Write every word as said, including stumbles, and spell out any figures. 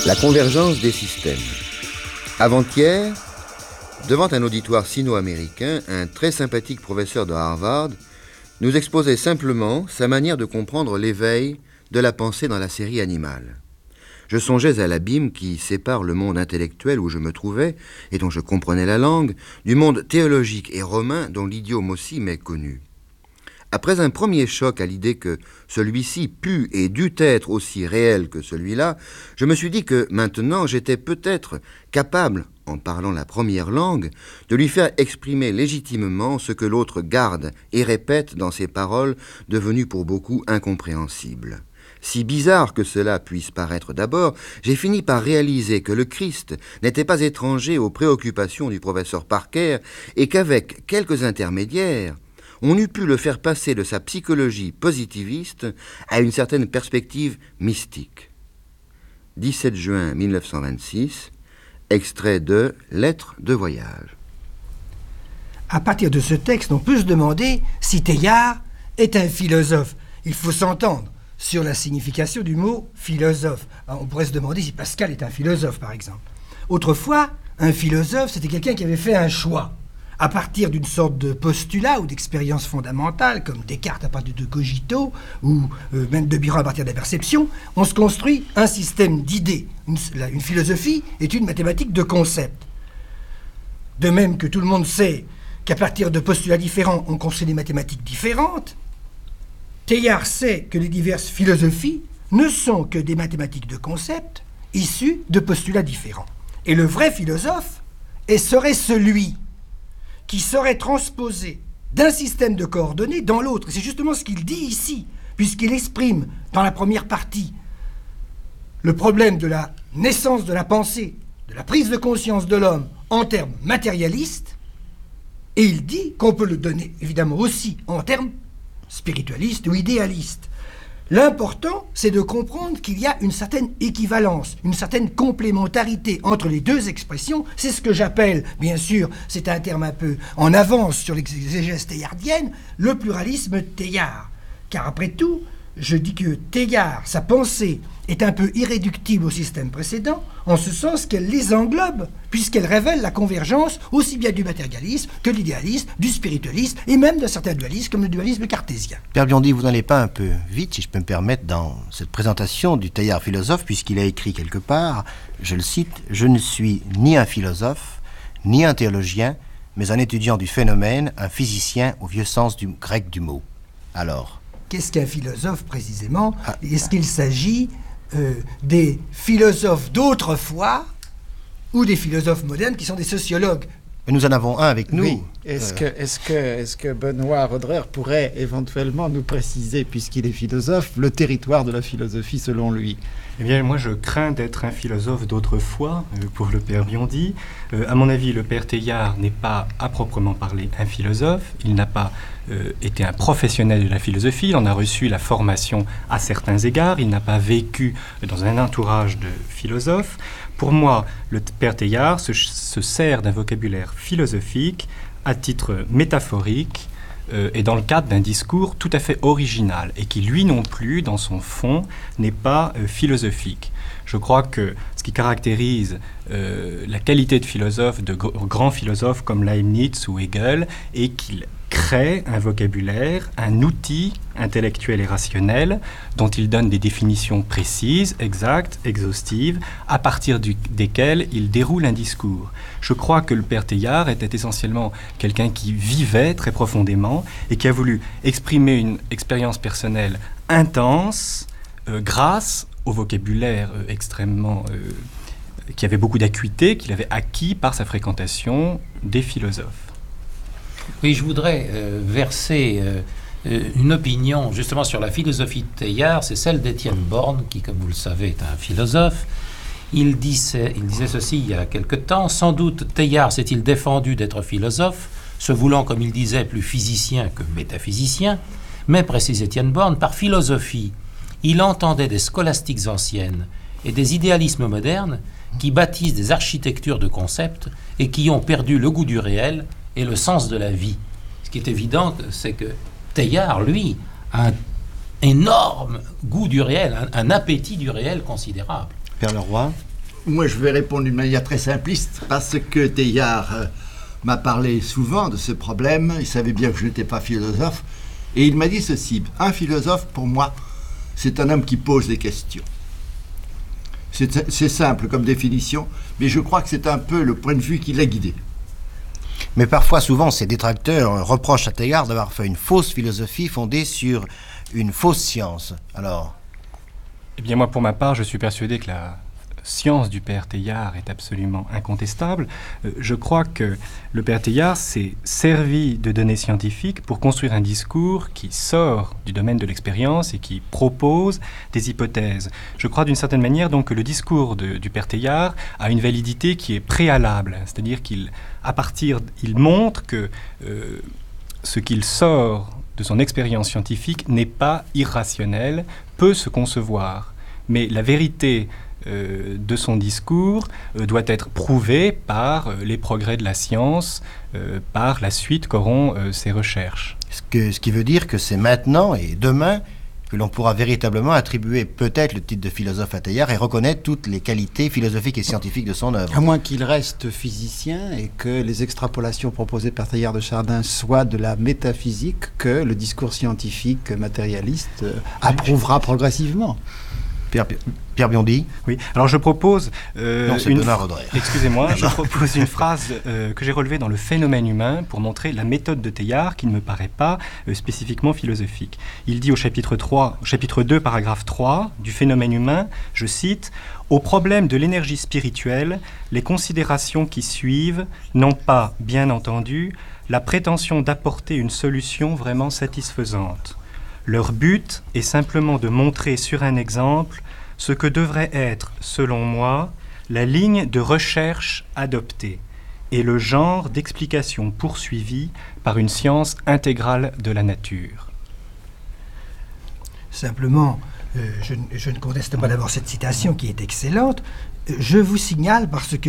La convergence des systèmes. Avant-hier, devant un auditoire sino-américain, un très sympathique professeur de Harvard nous exposait simplement sa manière de comprendre l'éveil de la pensée dans la série animale. Je songeais à l'abîme qui sépare le monde intellectuel où je me trouvais et dont je comprenais la langue, du monde théologique et romain dont l'idiome aussi m'est connu. Après un premier choc à l'idée que celui-ci put et dut être aussi réel que celui-là, je me suis dit que maintenant j'étais peut-être capable, en parlant la première langue, de lui faire exprimer légitimement ce que l'autre garde et répète dans ses paroles devenues pour beaucoup incompréhensibles. Si bizarre que cela puisse paraître d'abord, j'ai fini par réaliser que le Christ n'était pas étranger aux préoccupations du professeur Parker et qu'avec quelques intermédiaires, on eût pu le faire passer de sa psychologie positiviste à une certaine perspective mystique. dix-sept juin mille neuf cent vingt-six, extrait de Lettres de voyage. À partir de ce texte, on peut se demander si Teilhard est un philosophe. Il faut s'entendre sur la signification du mot philosophe. Alors, on pourrait se demander si Pascal est un philosophe, par exemple. Autrefois, un philosophe, c'était quelqu'un qui avait fait un choix. À partir d'une sorte de postulat ou d'expérience fondamentale, comme Descartes à partir de cogito, ou euh, même de Byron à partir de la perception, on se construit un système d'idées. Une, la, une philosophie est une mathématique de concepts. De même que tout le monde sait qu'à partir de postulats différents, on construit des mathématiques différentes, Teilhard sait que les diverses philosophies ne sont que des mathématiques de concepts issues de postulats différents. Et le vrai philosophe est, serait celui qui serait transposé d'un système de coordonnées dans l'autre. C'est justement ce qu'il dit ici, puisqu'il exprime dans la première partie le problème de la naissance de la pensée, de la prise de conscience de l'homme en termes matérialistes, et il dit qu'on peut le donner évidemment aussi en termes spiritualistes ou idéalistes. L'important, c'est de comprendre qu'il y a une certaine équivalence, une certaine complémentarité entre les deux expressions. C'est ce que j'appelle, bien sûr, c'est un terme un peu en avance sur l'exégèse teilhardienne, le pluralisme Teilhard. Car après tout, je dis que Teilhard, sa pensée, est un peu irréductible au système précédent, en ce sens qu'elle les englobe, puisqu'elle révèle la convergence aussi bien du matérialisme que de l'idéalisme, du spiritualisme, et même d'un certain dualisme, comme le dualisme cartésien. Père Biondi, vous n'allez pas un peu vite, si je peux me permettre, dans cette présentation du Teilhard philosophe, puisqu'il a écrit quelque part, je le cite, « Je ne suis ni un philosophe, ni un théologien, mais un étudiant du phénomène, un physicien au vieux sens du grec du mot. » Alors, qu'est-ce qu'un philosophe précisément? ah, Est-ce qu'il s'agit euh, des philosophes d'autrefois ou des philosophes modernes qui sont des sociologues? Et nous en avons un avec nous. Oui. Est-ce, euh... que, est-ce, que, est-ce que Benoît Roederer pourrait éventuellement nous préciser, puisqu'il est philosophe, le territoire de la philosophie selon lui? Eh bien, moi, je crains d'être un philosophe d'autrefois, euh, pour le père Biondi. Euh, à mon avis, le père Teilhard n'est pas, à proprement parler, un philosophe. Il n'a pas euh, été un professionnel de la philosophie. Il en a reçu la formation à certains égards. Il n'a pas vécu dans un entourage de philosophes. Pour moi, le père Teilhard se, se sert d'un vocabulaire philosophique à titre métaphorique euh, et dans le cadre d'un discours tout à fait original et qui, lui non plus, dans son fond, n'est pas euh, philosophique. Je crois que ce qui caractérise euh, la qualité de philosophe de gr- grands philosophes comme Leibniz ou Hegel est qu'il crée un vocabulaire, un outil intellectuel et rationnel dont il donne des définitions précises, exactes, exhaustives, à partir du, desquelles il déroule un discours. Je crois que le père Teilhard était essentiellement quelqu'un qui vivait très profondément et qui a voulu exprimer une expérience personnelle intense euh, grâce au vocabulaire euh, extrêmement... Euh, qui avait beaucoup d'acuité, qu'il avait acquis par sa fréquentation des philosophes. Oui, je voudrais euh, verser euh, une opinion justement sur la philosophie de Teilhard, c'est celle d'Étienne Borne, qui, comme vous le savez, est un philosophe. Il disait, il disait ceci il y a quelque temps, sans doute Teilhard s'est-il défendu d'être philosophe, se voulant, comme il disait, plus physicien que métaphysicien, mais, précise Étienne Borne, par philosophie, il entendait des scolastiques anciennes et des idéalismes modernes qui bâtissent des architectures de concepts et qui ont perdu le goût du réel et le sens de la vie. Ce qui est évident, c'est que Teilhard, lui, a un énorme goût du réel, un, un appétit du réel considérable. Père Leroy. Moi, je vais répondre d'une manière très simpliste, parce que Teilhard euh, m'a parlé souvent de ce problème. Il savait bien que je n'étais pas philosophe. Et il m'a dit ceci: un philosophe, pour moi, c'est un homme qui pose des questions. C'est, c'est simple comme définition, mais je crois que c'est un peu le point de vue qui l'a guidé. Mais parfois, souvent, ces détracteurs reprochent à Teilhard d'avoir fait une fausse philosophie fondée sur une fausse science. Alors... Eh bien, moi, pour ma part, je suis persuadé que la science du père Teilhard est absolument incontestable. Euh, je crois que le père Teilhard s'est servi de données scientifiques pour construire un discours qui sort du domaine de l'expérience et qui propose des hypothèses. Je crois d'une certaine manière donc que le discours de, du père Teilhard a une validité qui est préalable, c'est-à-dire qu'il à partir, il montre que euh, ce qu'il sort de son expérience scientifique n'est pas irrationnel, peut se concevoir. Mais la vérité euh, de son discours euh, doit être prouvée par euh, les progrès de la science, euh, par la suite qu'auront euh, ses recherches. Ce, que, ce qui veut dire que c'est maintenant et demain que l'on pourra véritablement attribuer peut-être le titre de philosophe à Teilhard et reconnaître toutes les qualités philosophiques et scientifiques de son œuvre. À moins qu'il reste physicien et que les extrapolations proposées par Teilhard de Chardin soient de la métaphysique que le discours scientifique matérialiste euh, approuvera progressivement. Pierre, Pierre Biondi. Oui, alors je propose... Euh, non, c'est une... Benoît Rodrère. Excusez-moi, je propose une phrase euh, que j'ai relevée dans le phénomène humain pour montrer la méthode de Teilhard qui ne me paraît pas euh, spécifiquement philosophique. Il dit au chapitre trois, au chapitre deux, paragraphe trois du phénomène humain, je cite, « Au problème de l'énergie spirituelle, les considérations qui suivent n'ont pas, bien entendu, la prétention d'apporter une solution vraiment satisfaisante. Leur but est simplement de montrer sur un exemple ce que devrait être, selon moi, la ligne de recherche adoptée et le genre d'explication poursuivi par une science intégrale de la nature. » Simplement, euh, je, je ne conteste pas d'abord cette citation qui est excellente. Je vous signale, parce que